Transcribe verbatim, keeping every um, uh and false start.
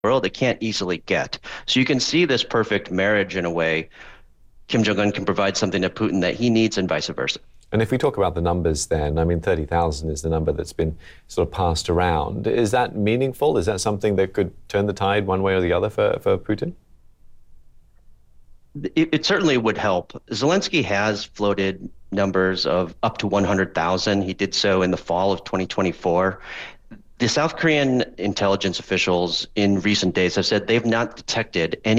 world it can't easily get. So you can see this perfect marriage in a way. Kim Jong-un can provide something to Putin that he needs and vice versa. And if we talk about the numbers then, I mean, thirty thousand is the number that's been sort of passed around. Is that meaningful? Is that something that could turn the tide one way or the other for, for Putin? It, it certainly would help. Zelensky has floated numbers of up to one hundred thousand. He did so in the fall of twenty twenty-four. The South Korean intelligence officials in recent days have said they've not detected any